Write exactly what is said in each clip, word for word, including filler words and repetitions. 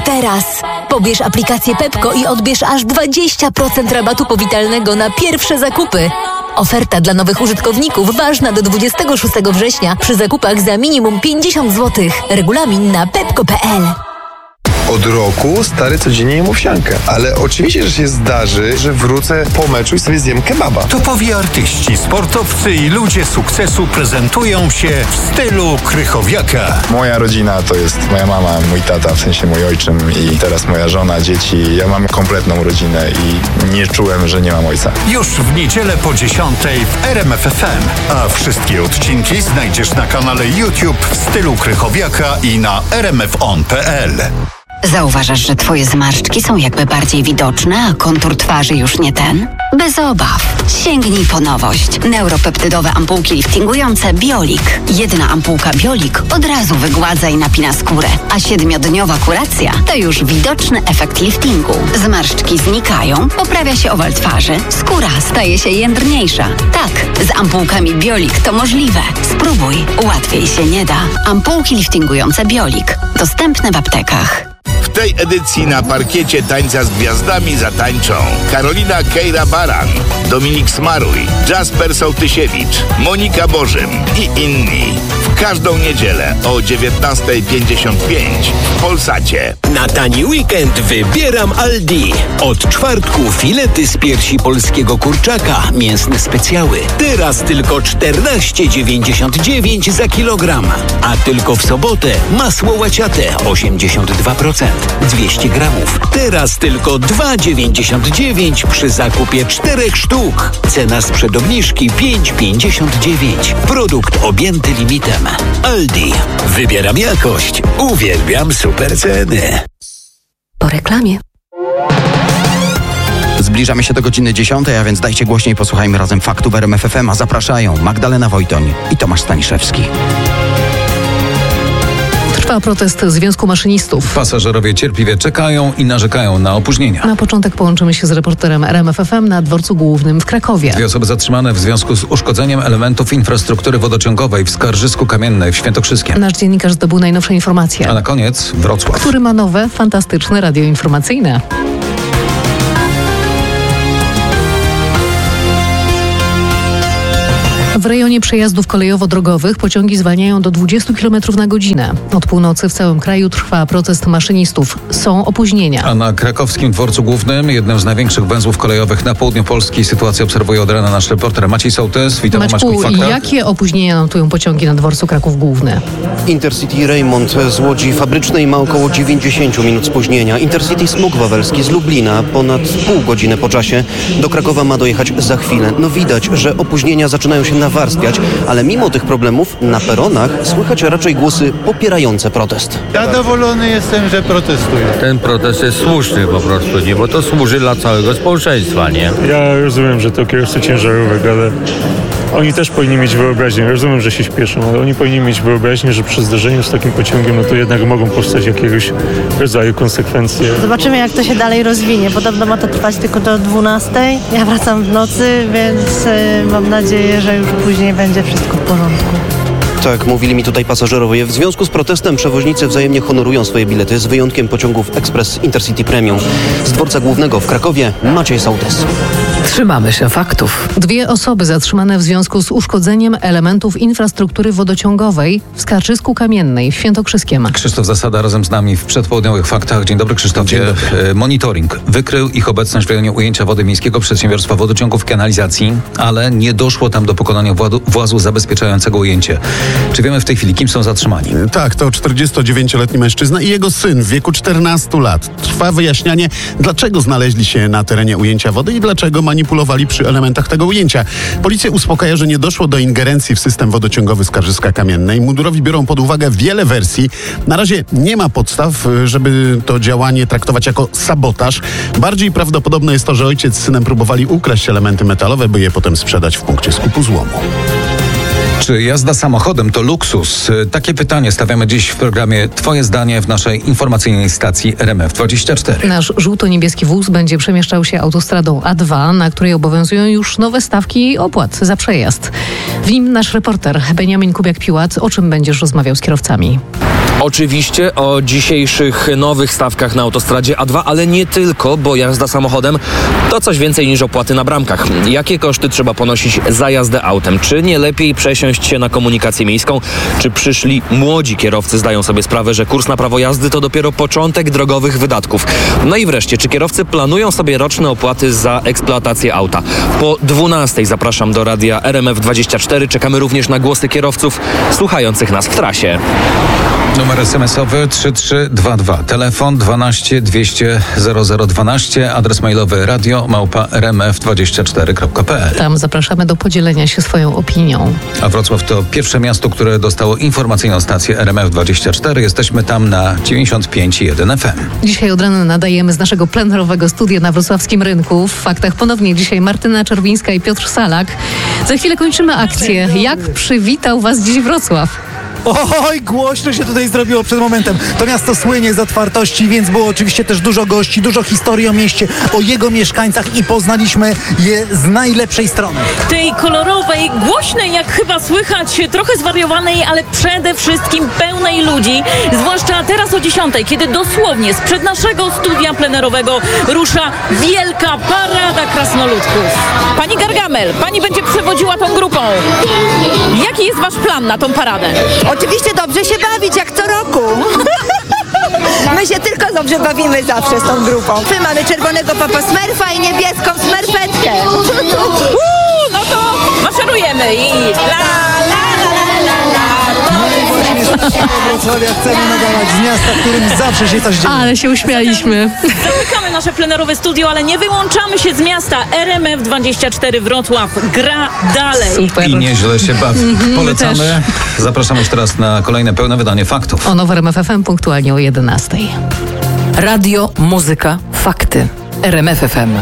teraz. Pobierz aplikację Pepko i odbierz aż dwadzieścia procent rabatu powitalnego na pierwsze zakupy. Oferta dla nowych użytkowników ważna do dwudziestego szóstego września przy zakupach za minimum pięćdziesiąt złotych. Regulamin na pepko kropka pe el. Od roku stary codziennie jem owsiankę, ale oczywiście, że się zdarzy, że wrócę po meczu i sobie zjem kebaba. Topowi artyści, sportowcy i ludzie sukcesu prezentują się w stylu Krychowiaka. Moja rodzina to jest moja mama, mój tata, w sensie mój ojczym i teraz moja żona, dzieci. Ja mam kompletną rodzinę i nie czułem, że nie mam ojca. Już w niedzielę po dziesiątej w R M F F M, a wszystkie odcinki znajdziesz na kanale YouTube w stylu Krychowiaka i na r m f on kropka pe el. Zauważasz, że twoje zmarszczki są jakby bardziej widoczne, a kontur twarzy już nie ten? Bez obaw. Sięgnij po nowość. Neuropeptydowe ampułki liftingujące Biolik. Jedna ampułka Biolik od razu wygładza i napina skórę, a siedmiodniowa kuracja to już widoczny efekt liftingu. Zmarszczki znikają, poprawia się owal twarzy, skóra staje się jędrniejsza. Tak, z ampułkami Biolik to możliwe. Spróbuj, łatwiej się nie da. Ampułki liftingujące Biolik. Dostępne w aptekach. W tej edycji na parkiecie Tańca z Gwiazdami zatańczą Karolina Kejra-Baran, Dominik Smaruj, Jasper Sołtysiewicz, Monika Bożym i inni. W każdą niedzielę o dziewiętnasta pięćdziesiąt pięć w Polsacie. Na tani weekend wybieram Aldi. Od czwartku filety z piersi polskiego kurczaka, mięsne specjały. Teraz tylko czternaście dziewięćdziesiąt dziewięć za kilogram. A tylko w sobotę masło łaciate osiemdziesiąt dwa procent. dwieście gramów. Teraz tylko dwa dziewięćdziesiąt dziewięć przy zakupie czterech sztuk. Cena sprzed obniżki pięć pięćdziesiąt dziewięć. Produkt objęty limitem. Aldi. Wybieram jakość. Uwielbiam super ceny. Po reklamie. Zbliżamy się do godziny dziesiątej, a więc dajcie głośniej, posłuchajmy razem faktów w R M F F M, a zapraszają Magdalena Wojtoń i Tomasz Staniszewski. Trwa protest Związku Maszynistów. Pasażerowie cierpliwie czekają i narzekają na opóźnienia. Na początek połączymy się z reporterem R M F F M na dworcu głównym w Krakowie. Dwie osoby zatrzymane w związku z uszkodzeniem elementów infrastruktury wodociągowej w Skarżysku-Kamiennej w Świętokrzyskiem. Nasz dziennikarz zdobył najnowsze informacje. A na koniec Wrocław, który ma nowe, fantastyczne radio informacyjne. W rejonie przejazdów kolejowo-drogowych pociągi zwalniają do dwudziestu kilometrów na godzinę. Od północy w całym kraju trwa protest maszynistów. Są opóźnienia. A na krakowskim dworcu głównym, jednym z największych węzłów kolejowych na południu Polski, sytuację obserwuje od rana nasz reporter Maciej Sołtys. Witam Maćku, w faktach. Jakie opóźnienia notują pociągi na dworcu Kraków Główny? Intercity Reymont z Łodzi Fabrycznej ma około dziewięćdziesiąt minut spóźnienia. Intercity Smug Wawelski z Lublina ponad pół godziny po czasie. Do Krakowa ma dojechać za chwilę. No widać, że opóźnienia zaczynają się nawarstwiać, ale mimo tych problemów na peronach słychać raczej głosy popierające protest. Zadowolony jestem, że protestuję. Ten protest jest słuszny po prostu, nie? Bo to służy dla całego społeczeństwa, nie? Ja rozumiem, że to kierowcy ciężarówek, ale oni też powinni mieć wyobraźnię. Ja rozumiem, że się śpieszą, ale oni powinni mieć wyobraźnię, że przy zderzeniu z takim pociągiem, no to jednak mogą powstać jakiegoś rodzaju konsekwencje. Zobaczymy, jak to się dalej rozwinie. Podobno ma to trwać tylko do dwunastej. Ja wracam w nocy, więc y, mam nadzieję, że już później będzie wszystko w porządku. Tak, mówili mi tutaj pasażerowie. W związku z protestem przewoźnicy wzajemnie honorują swoje bilety, z wyjątkiem pociągów Express Intercity Premium. Z dworca głównego w Krakowie Maciej Sołtys. Trzymamy się faktów. Dwie osoby zatrzymane w związku z uszkodzeniem elementów infrastruktury wodociągowej w Skarżysku-Kamiennej w Świętokrzyskiem. Krzysztof Zasada razem z nami w przedpołudniowych faktach. Dzień dobry, Krzysztofie. Dzień dobry. Monitoring wykrył ich obecność w rejonie ujęcia wody miejskiego Przedsiębiorstwa Wodociągów i Kanalizacji, ale nie doszło tam do pokonania władu, włazu zabezpieczającego ujęcie. Czy wiemy w tej chwili, kim są zatrzymani? Tak, to czterdziestodziewięcioletni mężczyzna i jego syn w wieku czternastu lat. Trwa wyjaśnianie, dlaczego znaleźli się na terenie ujęcia wody i dlaczego manipulowali przy elementach tego ujęcia. Policja uspokaja, że nie doszło do ingerencji w system wodociągowy Skarżyska Kamiennej. Mundurowi biorą pod uwagę wiele wersji. Na razie nie ma podstaw, żeby to działanie traktować jako sabotaż. Bardziej prawdopodobne jest to, że ojciec z synem próbowali ukraść elementy metalowe, by je potem sprzedać w punkcie skupu złomu. Czy jazda samochodem to luksus? Takie pytanie stawiamy dziś w programie Twoje zdanie w naszej informacyjnej stacji R M F dwadzieścia cztery. Nasz żółto-niebieski wóz będzie przemieszczał się autostradą A dwa, na której obowiązują już nowe stawki opłat za przejazd. W nim nasz reporter Beniamin Kubiak-Piłat. O czym będziesz rozmawiał z kierowcami? Oczywiście o dzisiejszych nowych stawkach na autostradzie A dwa, ale nie tylko, bo jazda samochodem to coś więcej niż opłaty na bramkach. Jakie koszty trzeba ponosić za jazdę autem? Czy nie lepiej przesiąść się na komunikację miejską? Czy przyszli młodzi kierowcy zdają sobie sprawę, że kurs na prawo jazdy to dopiero początek drogowych wydatków? No i wreszcie, czy kierowcy planują sobie roczne opłaty za eksploatację auta? Po dwunastej zapraszam do radia R M F dwadzieścia cztery. Czekamy również na głosy kierowców słuchających nas w trasie. Numer es em esowy trzy trzy dwa dwa, telefon dwanaście dwieście zero zero dwanaście, adres mailowy radio małpa r m f dwadzieścia cztery kropka p l. Tam zapraszamy do podzielenia się swoją opinią. A Wrocław to pierwsze miasto, które dostało informacyjną stację R M F dwadzieścia cztery. Jesteśmy tam na dziewięćdziesiąt pięć i jeden F M. Dzisiaj od rana nadajemy z naszego plenerowego studia na wrocławskim rynku. W faktach ponownie dzisiaj Martyna Czerwińska i Piotr Salak. Za chwilę kończymy akcję. Jak przywitał Was dziś Wrocław? Oj, głośno się tutaj zrobiło przed momentem. To miasto słynie z otwartości, więc było oczywiście też dużo gości, dużo historii o mieście, o jego mieszkańcach i poznaliśmy je z najlepszej strony. Tej kolorowej, głośnej, jak chyba słychać, trochę zwariowanej, ale przede wszystkim pełnej ludzi. Zwłaszcza teraz o dziesiątej, kiedy dosłownie sprzed naszego studia plenerowego rusza wielka parada krasnoludków. Pani Gargamel, pani będzie przewodziła tą grupą. Jaki jest wasz plan na tą paradę? Oczywiście dobrze się bawić, jak co roku. My się tylko dobrze bawimy zawsze z tą grupą. My mamy czerwonego papa Smurfa i niebieską smerfetkę. Uuu, no to maszerujemy i la la la la la. Wrocławia chcemy nadawać z miasta, w którym zawsze się coś dzieje. Ale się uśmialiśmy. Zamykamy nasze plenerowe studio, ale nie wyłączamy się z miasta. R M F dwadzieścia cztery Wrocław gra dalej. Super. I nieźle się bawi. Mhm, Polecamy. Zapraszamy już teraz na kolejne pełne wydanie faktów. O nowe R M F F M punktualnie o jedenastej. Radio, muzyka, fakty. R M F F M.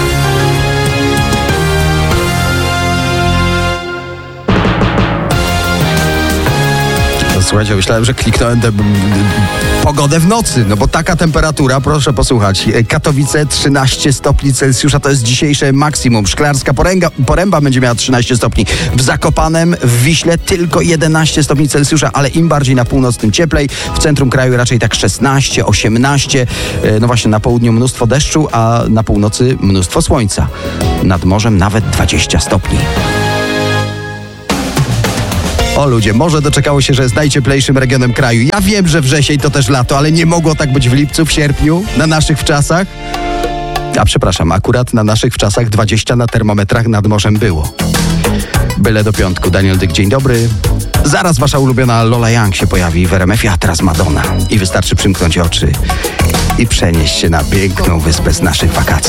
Słuchajcie, myślałem, że kliknąłem tę pogodę w nocy, no bo taka temperatura, proszę posłuchać. Katowice trzynaście stopni Celsjusza, to jest dzisiejsze maksimum. Szklarska Poręga, Poręba będzie miała trzynaście stopni. W Zakopanem, w Wiśle tylko jedenaście stopni Celsjusza, ale im bardziej na północ, tym cieplej. W centrum kraju raczej tak szesnaście, osiemnaście. No właśnie na południu mnóstwo deszczu, a na północy mnóstwo słońca. Nad morzem nawet dwadzieścia stopni. O ludzie, morze doczekało się, że jest najcieplejszym regionem kraju. Ja wiem, że wrzesień to też lato, ale nie mogło tak być w lipcu, w sierpniu, na naszych wczasach. A przepraszam, akurat na naszych wczasach dwadzieścia na termometrach nad morzem było. Byle do piątku. Daniel Dyk, dzień dobry. Zaraz wasza ulubiona Lola Young się pojawi w R M F-ie, a teraz Madonna. I wystarczy przymknąć oczy i przenieść się na piękną wyspę z naszych wakacji.